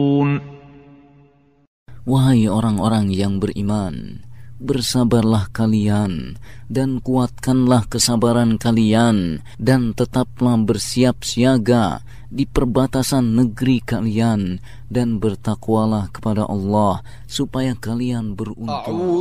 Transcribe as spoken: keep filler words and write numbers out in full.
Wahai orang-orang yang beriman, bersabarlah kalian dan kuatkanlah kesabaran kalian dan tetaplah bersiap siaga di perbatasan negeri kalian dan bertakwalah kepada Allah supaya kalian beruntung.